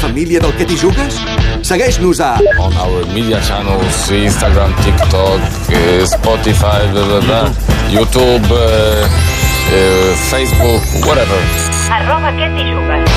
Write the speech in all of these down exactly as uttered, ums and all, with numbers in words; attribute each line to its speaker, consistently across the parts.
Speaker 1: família del Que t'hi jugues? Segueix-nos a...
Speaker 2: On our media channels, Instagram, TikTok, eh, Spotify, blah, blah, blah, YouTube, eh, eh, Facebook, whatever.
Speaker 3: Arroba Que t'hi jugues.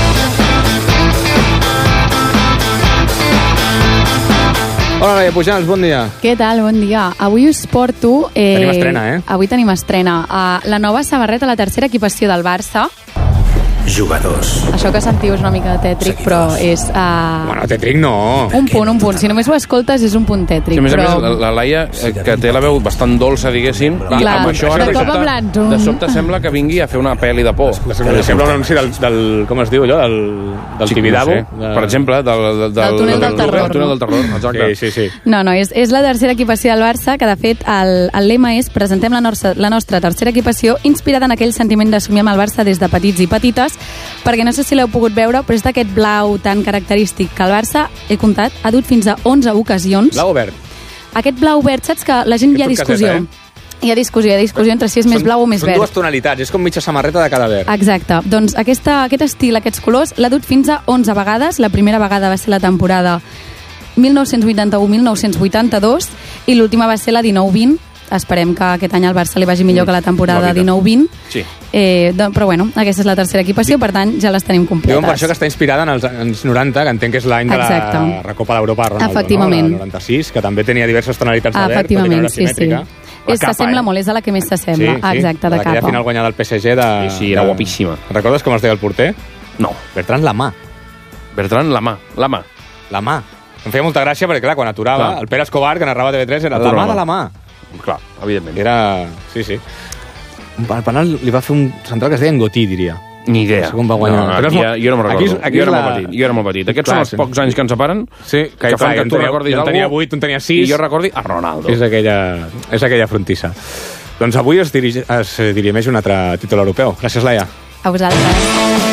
Speaker 4: Hola, Laia Pujals, bon dia.
Speaker 5: Què tal? Bon dia. Avui us porto... Eh,
Speaker 4: tenim estrena, eh?
Speaker 5: Avui tenim estrena. Uh, la nova samarreta, la tercera equipació del Barça.
Speaker 1: Jugadors.
Speaker 5: Això que sentiu és una mica tètric, però és... Uh,
Speaker 4: Bueno, tètric no.
Speaker 5: un punt, un punt. Si només ho escoltes és un punt tètric.
Speaker 6: Sí, a més
Speaker 5: però...
Speaker 6: a més, la, la Laia, eh, que té la veu bastant dolça, diguéssim, i
Speaker 5: Clar,
Speaker 6: amb això ara
Speaker 5: de
Speaker 6: de
Speaker 5: cop en
Speaker 6: sobte,
Speaker 5: plan, tum.
Speaker 6: de sobte sembla que vingui a fer una pel·li de por.
Speaker 4: Sembla un anunci del, del... Com es diu allò? Del, del
Speaker 6: Sí,
Speaker 4: Tibidabo.
Speaker 6: no sé. Per exemple, del, del,
Speaker 5: Del túnel del terror,
Speaker 6: del túnel del terror, exacte.
Speaker 4: Sí, sí, sí.
Speaker 5: No, no, és, és la tercera equipació del Barça, que de fet el, el lema és presentem la nostra, la nostra tercera equipació inspirada en aquell sentiment de somiar amb el Barça des de petits i petites, perquè no sé si l'heu pogut veure, però és d'aquest blau tan característic que el Barça, he comptat, ha dut fins a onze ocasions.
Speaker 4: Blau verd.
Speaker 5: Aquest blau verd, saps que la gent hi ha
Speaker 4: Aquest
Speaker 5: discussió.
Speaker 4: caseta,
Speaker 5: Hi ha discussió, hi ha discussió entre si és més blau o més
Speaker 4: són
Speaker 5: verd.
Speaker 4: dues tonalitats, és com mitja samarreta de cada verd.
Speaker 5: Exacte. Doncs aquesta, aquest estil, aquests colors, l'ha dut fins a onze vegades. La primera vegada va ser la temporada mil nou-cents vuitanta-u mil nou-cents vuitanta-dos i l'última va ser la dinou vint. Esperem que aquest any al Barça li vagi millor que la temporada dinou vint.
Speaker 6: Sí.
Speaker 5: Eh, doncs, però bueno, aquesta és la tercera equipació, per tant ja les tenim completes.
Speaker 4: Diuen per això que està inspirada en els anys noranta, que entenc que és l'any de la
Speaker 5: Exacte.
Speaker 4: Recopa d'Europa Ronaldo,
Speaker 5: Efectivament.
Speaker 4: no? La noranta-sis, que també tenia diverses tonalitats de verd, tot i que no
Speaker 5: Efectivament,
Speaker 4: era
Speaker 5: sí, sí.
Speaker 4: simètrica. La
Speaker 5: És,
Speaker 4: capa,
Speaker 5: s'assembla
Speaker 4: eh?
Speaker 5: molt, és a la que més s'assembla.
Speaker 4: Sí, sí.
Speaker 5: Exacte, de
Speaker 4: Aquella
Speaker 5: capa.
Speaker 4: final guanyada del P S G de...
Speaker 6: Sí, sí, era
Speaker 4: de...
Speaker 6: guapíssima.
Speaker 4: Recordes com es deia el porter?
Speaker 6: No.
Speaker 4: Bertran Lamà.
Speaker 6: Bertran, la mà, la mà.
Speaker 4: La mà. Em feia molta gràcia perquè, clar, quan aturava,
Speaker 6: Clar.
Speaker 4: el Pere Escobar, que narrava T V tres, era la
Speaker 6: Aturava.
Speaker 4: mà de la mà.
Speaker 6: Clar, evidentment.
Speaker 4: Era... Sí, sí. El penal li va fer un central que es deia Ngotí, diria.
Speaker 6: Ni idea.
Speaker 4: Com va guanyar.
Speaker 6: No,
Speaker 4: Però és
Speaker 6: aquí,
Speaker 4: molt-
Speaker 6: jo no me'n
Speaker 4: aquí és-
Speaker 6: recordo.
Speaker 4: aquí
Speaker 6: jo,
Speaker 4: és
Speaker 6: era
Speaker 4: la-
Speaker 6: molt petit, jo era molt petit. Aquests
Speaker 4: Clar,
Speaker 6: són els
Speaker 4: sí.
Speaker 6: pocs anys que ens separen,
Speaker 4: Sí,
Speaker 6: que,
Speaker 4: que
Speaker 6: fan que
Speaker 4: jo
Speaker 6: tu
Speaker 4: tenia-
Speaker 6: recordis
Speaker 4: jo en
Speaker 6: algú
Speaker 4: tenia vuit, tu en tenies sis.
Speaker 6: i jo recordi a Ronaldo.
Speaker 4: És aquella, és aquella frontissa. Doncs avui es, dirige, es dirimeix un altre títol europeu. Gràcies, Laia.
Speaker 5: A vosaltres.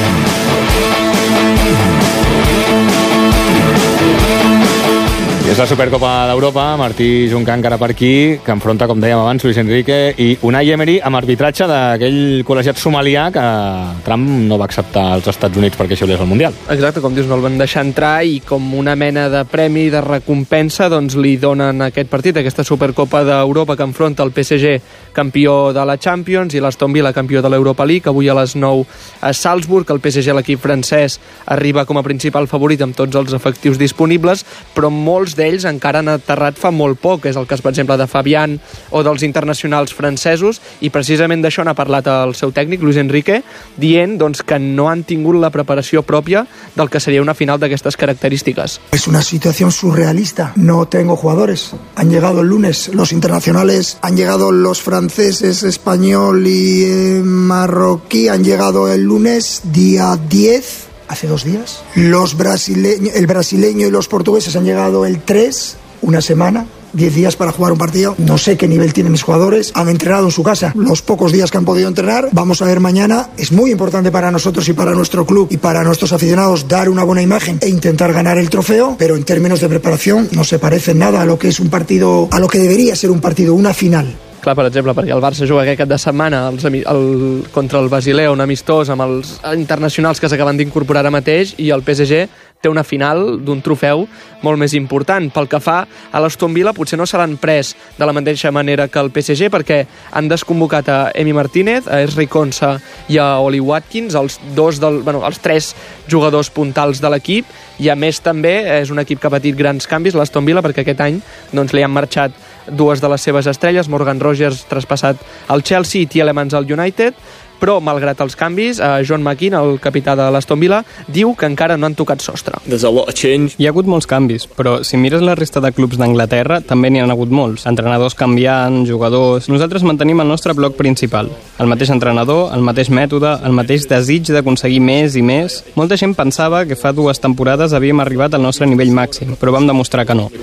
Speaker 4: I és la Supercopa d'Europa, Martí Juncà encara per aquí, que enfronta, com dèiem abans, Luis Enrique i Unai Emery amb arbitratge d'aquell col·legiat somalià que Trump no va acceptar als Estats Units perquè xiulés al Mundial.
Speaker 7: Exacte, com dius, no el van deixar entrar i com una mena de premi, de recompensa, doncs li donen aquest partit, aquesta Supercopa d'Europa que enfronta el P S G, campió de la Champions, i l'Aston Villa, campió de l'Europa League, avui a les nou a Salzburg. El P S G, l'equip francès, arriba com a principal favorit amb tots els efectius disponibles, però molts d'ells encara han aterrat fa molt poc. És el cas, per exemple, de Fabián o dels internacionals francesos, i precisament d'això n'ha parlat el seu tècnic, Luis Enrique, dient doncs, que no han tingut la preparació pròpia del que seria una final d'aquestes característiques.
Speaker 8: Es una situación surrealista. No tengo jugadores. Han llegado el lunes los internacionales, han llegado los franceses, español y eh, marroquí, han llegado el lunes, día diez, hace dos días. Los brasileños, el brasileño y los portugueses han llegado el tres, una semana. diez días para jugar un partido. No sé qué nivel tienen mis jugadores. Han entrenado en su casa los pocos días que han podido entrenar. Vamos a ver mañana. Es muy importante para nosotros y para nuestro club y para nuestros aficionados dar una buena imagen e intentar ganar el trofeo, pero en términos de preparación no se parece en nada a lo que es un partido, a lo que debería ser un partido, una final.
Speaker 7: Clar, per exemple, perquè el Barça juga aquest cap de setmana els, el, contra el Basilea, un amistós amb els internacionals que s'acaben d'incorporar ara mateix, i el P S G té una final d'un trofeu molt més important. Pel que fa a l'Aston Villa, potser no se l'han pres de la mateixa manera que el P S G, perquè han desconvocat a Emi Martínez, a Esri Konsa i a Oli Watkins, els, dos del, bueno, els tres jugadors puntals de l'equip, i a més també és un equip que ha patit grans canvis, l'Aston Villa, perquè aquest any doncs, li han marxat dues de les seves estrelles, Morgan Rogers traspassat al Chelsea i Tielemans al United, però malgrat els canvis, eh, John McKean, el capità de l'Aston Villa, diu que encara no han tocat sostre.
Speaker 9: Hi ha hagut molts canvis, però si mires la resta de clubs d'Anglaterra, també n'hi ha hagut molts. Entrenadors canviant, jugadors... Nosaltres mantenim el nostre bloc principal. El mateix entrenador, el mateix mètode, el mateix desig d'aconseguir més i més. Molta gent pensava que fa dues temporades havíem arribat al nostre nivell màxim, però vam demostrar que no.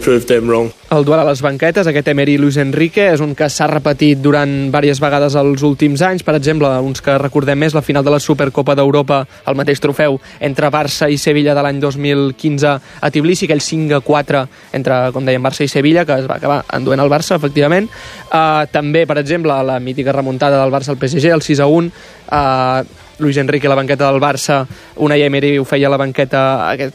Speaker 7: El duel a les banquetes, aquest Emery i Luis Enrique, és un que s'ha repetit durant diverses vegades els últims anys. Per exemple, uns que recordem més, la final de la Supercopa d'Europa, el mateix trofeu entre Barça i Sevilla de l'any dos mil quinze a Tbilisi, aquell cinc a quatre entre, com dèiem, Barça i Sevilla, que es va acabar enduent el Barça, efectivament. Uh, també, per exemple, la mítica remuntada del Barça al P S G, el sis a un, uh, Luis Enrique a la banqueta del Barça, Unai Emery ho feia a la banqueta aquest